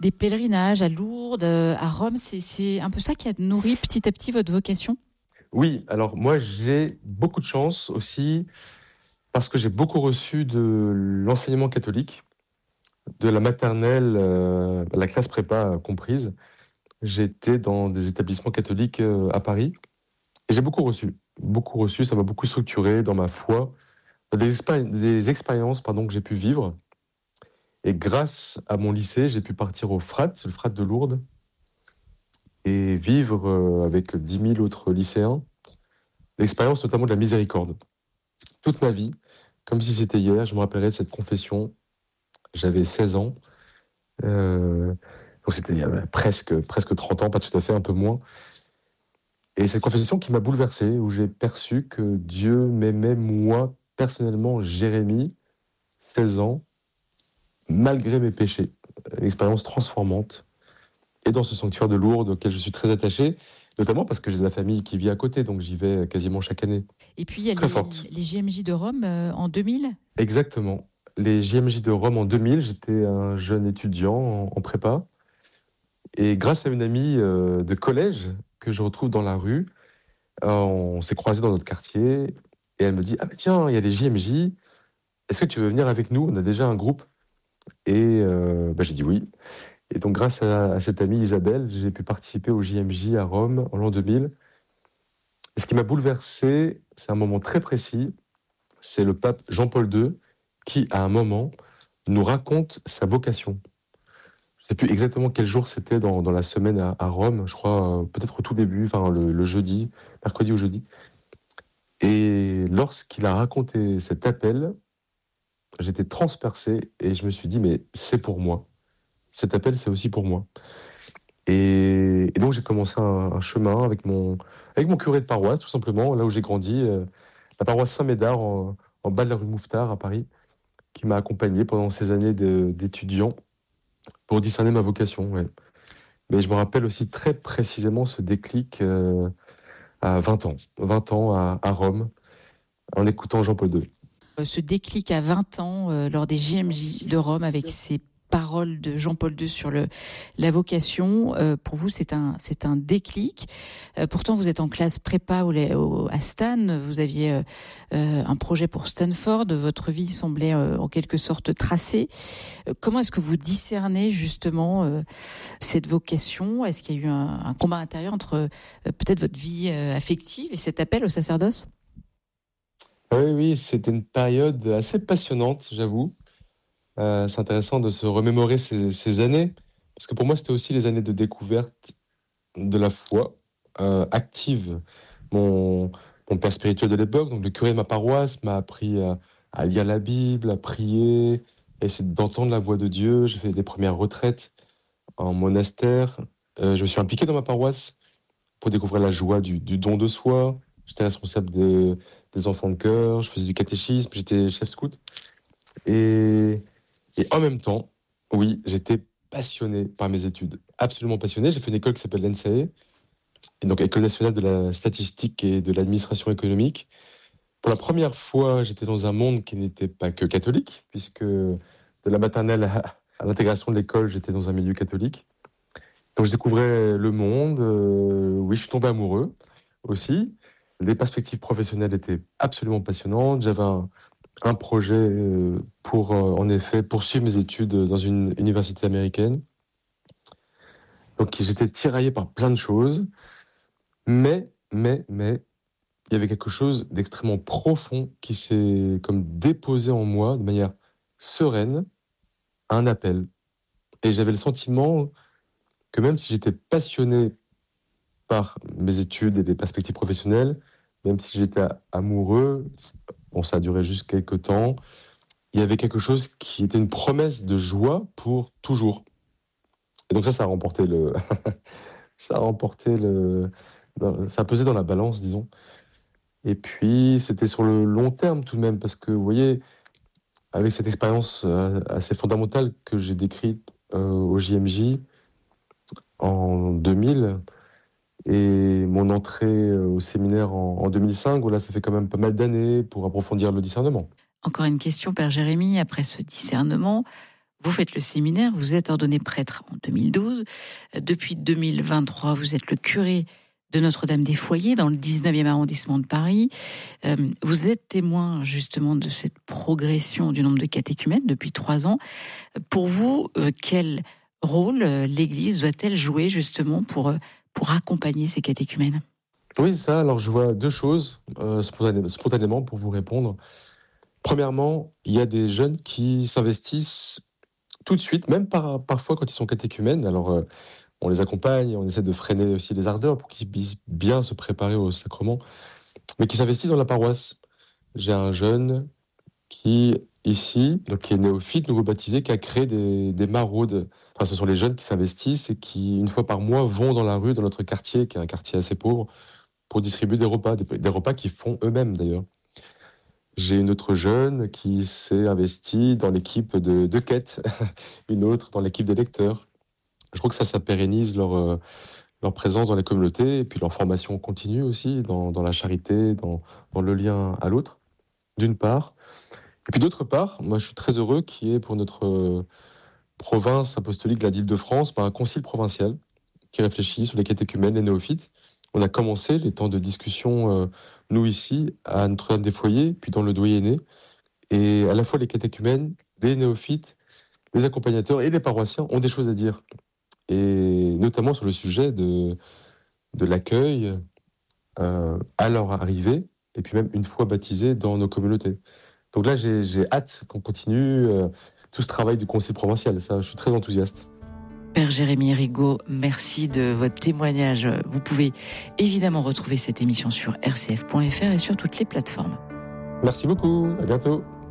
des pèlerinages à Lourdes, à Rome. C'est un peu ça qui a nourri petit à petit votre vocation? Oui, alors moi j'ai beaucoup de chance aussi parce que j'ai beaucoup reçu de l'enseignement catholique, de la maternelle, la classe prépa comprise. J'étais dans des établissements catholiques à Paris et j'ai beaucoup reçu, ça m'a beaucoup structuré dans ma foi, dans des expériences que j'ai pu vivre. Et grâce à mon lycée, j'ai pu partir au FRAT, c'est le FRAT de Lourdes, et vivre avec 10 000 autres lycéens l'expérience notamment de la miséricorde. Toute ma vie, comme si c'était hier, je me rappellerai de cette confession. J'avais 16 ans, euh, donc c'était il y a presque 30 ans, pas tout à fait, un peu moins. Et cette confession qui m'a bouleversé, où j'ai perçu que Dieu m'aimait, moi, personnellement, Jérémie, 16 ans, malgré mes péchés. Une expérience transformante. Et dans ce sanctuaire de Lourdes, auquel je suis très attaché, notamment parce que j'ai de la famille qui vit à côté, donc j'y vais quasiment chaque année. Et puis il y a Très forte. les JMJ de Rome en 2000. Exactement. Les JMJ de Rome en 2000, j'étais un jeune étudiant en prépa. Et grâce à une amie de collège que je retrouve dans la rue, on s'est croisés dans notre quartier. Et elle me dit, ah mais tiens, il y a les JMJ. Est-ce que tu veux venir avec nous? On a déjà un groupe. Et j'ai dit oui. Et donc grâce à cette amie Isabelle, j'ai pu participer au JMJ à Rome en l'an 2000. Et ce qui m'a bouleversé, c'est un moment très précis. C'est le pape Jean-Paul II qui, à un moment, nous raconte sa vocation. Je ne sais plus exactement quel jour c'était dans la semaine à Rome, je crois peut-être au tout début, enfin le jeudi, mercredi ou jeudi. Et lorsqu'il a raconté cet appel, j'étais transpercé et je me suis dit, mais c'est pour moi. Cet appel, c'est aussi pour moi. Et donc j'ai commencé un chemin avec mon curé de paroisse, tout simplement, là où j'ai grandi, la paroisse Saint-Médard, en bas de la rue Mouffetard à Paris, qui m'a accompagné pendant ces années d'étudiant pour discerner ma vocation. Ouais. Mais je me rappelle aussi très précisément ce déclic à 20 ans à Rome, en écoutant Jean-Paul II. Ce déclic à 20 ans lors des JMJ de Rome avec ces paroles de Jean-Paul II sur la vocation, pour vous c'est un déclic. Pourtant vous êtes en classe prépa à Stan, vous aviez un projet pour Stanford, votre vie semblait en quelque sorte tracée. Comment est-ce que vous discernez justement cette vocation? Est-ce qu'il y a eu un combat intérieur entre peut-être votre vie affective et cet appel au sacerdoce? Oui, c'était une période assez passionnante, j'avoue. C'est intéressant de se remémorer ces années, parce que pour moi, c'était aussi les années de découverte de la foi active. Mon père spirituel de l'époque, donc le curé de ma paroisse, m'a appris à lire la Bible, à prier, à essayer d'entendre la voix de Dieu. J'ai fait des premières retraites en monastère. Je me suis impliqué dans ma paroisse pour découvrir la joie du don de soi. J'étais responsable des enfants de chœur, je faisais du catéchisme, j'étais chef scout. Et, et en même temps, oui, j'étais passionné par mes études, absolument passionné. J'ai fait une école qui s'appelle l'ENSAE, et donc École nationale de la statistique et de l'administration économique. Pour la première fois, j'étais dans un monde qui n'était pas que catholique, puisque de la maternelle à l'intégration de l'école, j'étais dans un milieu catholique. Donc je découvrais le monde, oui, je suis tombé amoureux aussi. Les perspectives professionnelles étaient absolument passionnantes. J'avais un projet pour, en effet, poursuivre mes études dans une université américaine. Donc j'étais tiraillé par plein de choses, mais, il y avait quelque chose d'extrêmement profond qui s'est comme déposé en moi de manière sereine, un appel. Et j'avais le sentiment que même si j'étais passionné par mes études et des perspectives professionnelles, même si j'étais amoureux, bon, ça a duré juste quelques temps, il y avait quelque chose qui était une promesse de joie pour toujours. Et donc ça a remporté ça a remporté ça a pesé dans la balance, disons. Et puis, c'était sur le long terme tout de même, parce que, vous voyez, avec cette expérience assez fondamentale que j'ai décrite au JMJ en 2000, et mon entrée au séminaire en 2005, voilà, ça fait quand même pas mal d'années pour approfondir le discernement. Encore une question, Père Jérémie, après ce discernement, vous faites le séminaire, vous êtes ordonné prêtre en 2012. Depuis 2023, vous êtes le curé de Notre-Dame des Foyers dans le 19e arrondissement de Paris. Vous êtes témoin justement de cette progression du nombre de catéchumènes depuis 3 ans. Pour vous, quel rôle l'Église doit-elle jouer justement pour accompagner ces catéchumènes ? Oui, ça, alors je vois 2 choses spontanément pour vous répondre. Premièrement, il y a des jeunes qui s'investissent tout de suite, même parfois quand ils sont catéchumènes. Alors, on les accompagne, on essaie de freiner aussi les ardeurs pour qu'ils puissent bien se préparer au sacrement, mais qui s'investissent dans la paroisse. J'ai un jeune qui, ici, donc qui est néophyte, nouveau baptisé, qui a créé des maraudes. Enfin, ce sont les jeunes qui s'investissent et qui, une fois par mois, vont dans la rue, dans notre quartier, qui est un quartier assez pauvre, pour distribuer des repas qu'ils font eux-mêmes d'ailleurs. J'ai une autre jeune qui s'est investie dans l'équipe de quête, une autre dans l'équipe des lecteurs. Je crois que ça pérennise leur présence dans les communautés et puis leur formation continue aussi dans la charité, dans le lien à l'autre, d'une part. Et puis d'autre part, moi je suis très heureux qu'il y ait pour notre province apostolique de la d'Île-de-France un concile provincial qui réfléchit sur les catéchumènes, les néophytes. On a commencé les temps de discussion, nous ici, à Notre-Dame des Foyers, puis dans le Doyenné. Et à la fois les catéchumènes, les néophytes, les accompagnateurs et les paroissiens ont des choses à dire. Et notamment sur le sujet de l'accueil à leur arrivée, et puis même une fois baptisés dans nos communautés. Donc là, j'ai hâte qu'on continue tout ce travail du conseil provincial. Ça, je suis très enthousiaste. Père Jérémy Rigaud, merci de votre témoignage. Vous pouvez évidemment retrouver cette émission sur rcf.fr et sur toutes les plateformes. Merci beaucoup, à bientôt.